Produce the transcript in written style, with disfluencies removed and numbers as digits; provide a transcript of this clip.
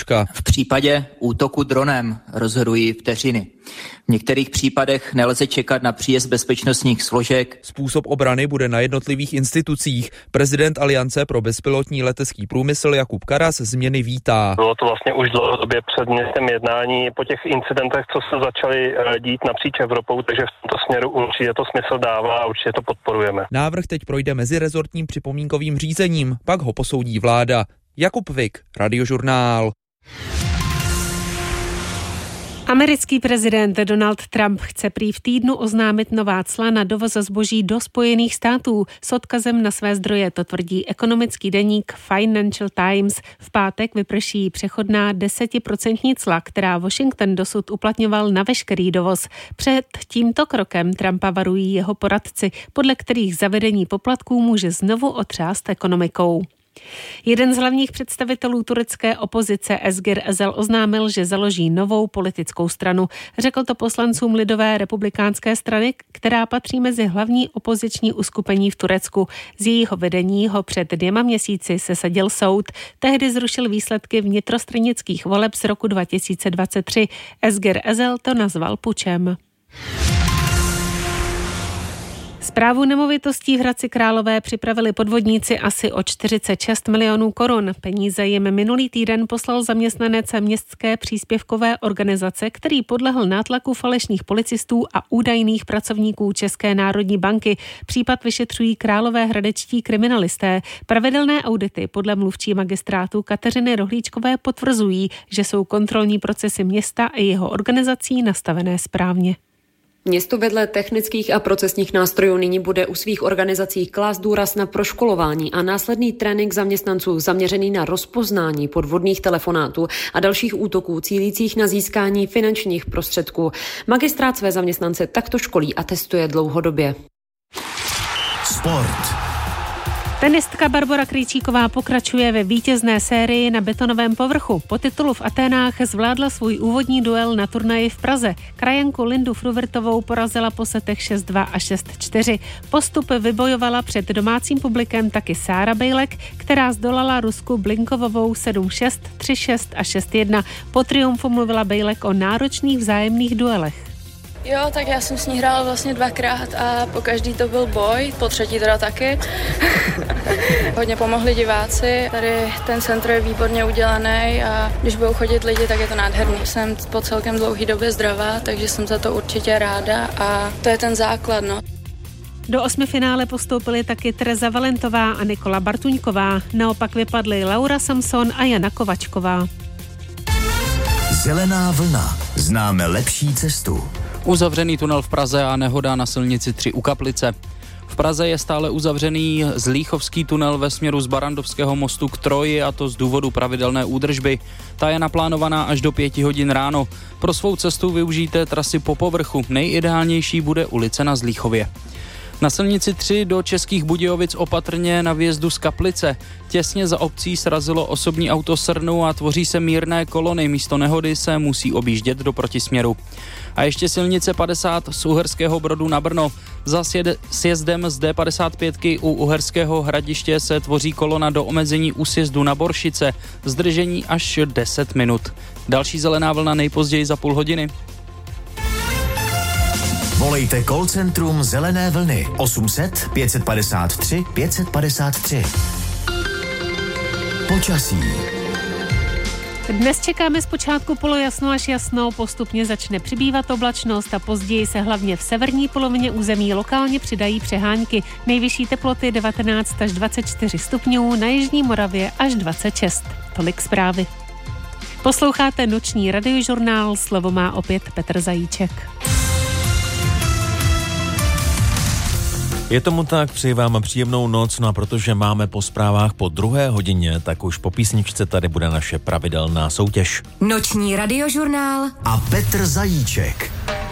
Klučka. V případě útoku dronem rozhodují vteřiny. V některých případech nelze čekat na příjezd bezpečnostních složek. Způsob obrany bude na jednotlivých institucích. Prezident Aliance pro bezpilotní letecký průmysl Jakub Karas změny vítá. Bylo to vlastně už dlouhodobě předmětem jednání po těch incidentech, co se začaly dít napříč Evropou, takže v tomto směru určitě to smysl dává a určitě to podporujeme. Návrh teď projde mezirezortním připomínkovým řízením, pak ho posoudí vláda. Jakub Vik, Radiožurnál. Americký prezident Donald Trump chce prý v týdnu oznámit nová cla na dovoz zboží do Spojených států. S odkazem na své zdroje to tvrdí ekonomický deník Financial Times. V pátek vyprší přechodná 10% cla, která Washington dosud uplatňoval na veškerý dovoz. Před tímto krokem Trumpa varují jeho poradci, podle kterých zavedení poplatků může znovu otřást ekonomikou. Jeden z hlavních představitelů turecké opozice Özgür Özel oznámil, že založí novou politickou stranu. Řekl to poslancům Lidové republikánské strany, která patří mezi hlavní opoziční uskupení v Turecku. Z jejího vedení ho před 2 měsíci sesadil soud. Tehdy zrušil výsledky vnitrostranických voleb z roku 2023. Özgür Özel to nazval pučem. Správu nemovitostí v Hradci Králové připravili podvodníci asi o 46 milionů korun. Peníze jim minulý týden poslal zaměstnanec městské příspěvkové organizace, který podlehl nátlaku falešných policistů a údajných pracovníků České národní banky. Případ vyšetřují královéhradečtí kriminalisté. Pravidelné audity podle mluvčí magistrátu Kateřiny Rohlíčkové potvrzují, že jsou kontrolní procesy města a jeho organizací nastavené správně. Město vedle technických a procesních nástrojů nyní bude u svých organizací klást důraz na proškolování a následný trénink zaměstnanců zaměřený na rozpoznání podvodných telefonátů a dalších útoků cílících na získání finančních prostředků. Magistrát své zaměstnance takto školí a testuje dlouhodobě. Sport. Tenistka Barbora Krejčíková pokračuje ve vítězné sérii na betonovém povrchu. Po titulu v Aténách zvládla svůj úvodní duel na turnaji v Praze. Krajanku Lindu Fruvertovou porazila po setech 6-2 a 6-4. Postup vybojovala před domácím publikem taky Sára Bejlek, která zdolala Rusku Blinkovovou 7-6, 3-6 a 6-1. Po triumfu mluvila Bejlek o náročných vzájemných duelech. Jo, tak já jsem s ní hrála vlastně 2krát a po každý to byl boj, po třetí teda taky. Hodně pomohli diváci, tady ten centr je výborně udělaný a když budou chodit lidi, tak je to nádherný. Jsem po celkem dlouhý době zdravá, takže jsem za to určitě ráda a to je ten základ, no. Do 8. finále postoupily taky Tereza Valentová a Nikola Bartuňková. Naopak vypadly Laura Samson a Jana Kovačková. Zelená vlna. Známe lepší cestu. Uzavřený tunel v Praze a nehoda na silnici 3 u Kaplice. V Praze je stále uzavřený Zlíchovský tunel ve směru z Barandovského mostu k Troji, a to z důvodu pravidelné údržby. Ta je naplánovaná až do 5 hodin ráno. Pro svou cestu využijte trasy po povrchu. Nejideálnější bude ulice na Zlíchově. Na silnici 3 do Českých Budějovic opatrně na výjezdu z Kaplice. Těsně za obcí srazilo osobní auto srnu a tvoří se mírné kolony. Místo nehody se musí objíždět do protisměru. A ještě silnice 50 z Uherského Brodu na Brno. Za sjezdem z D55 u Uherského Hradiště se tvoří kolona do omezení u sjezdu na Boršice. Zdržení až 10 minut. Další zelená vlna nejpozději za půl hodiny. Volejte call centrum Zelené vlny 800 553 553. Počasí. Dnes čekáme zpočátku polojasno až jasno, postupně začne přibývat oblačnost a později se hlavně v severní polovině území lokálně přidají přehánky. Nejvyšší teploty 19 až 24 stupňů, na jižní Moravě až 26. Tolik zprávy. Posloucháte noční radiožurnál, slovo má opět Petr Zajíček. Je tomu tak, přeji vám příjemnou noc, no a protože máme po zprávách po 2. hodině, tak už po písničce tady bude naše pravidelná soutěž. Noční radiožurnál a Petr Zajíček.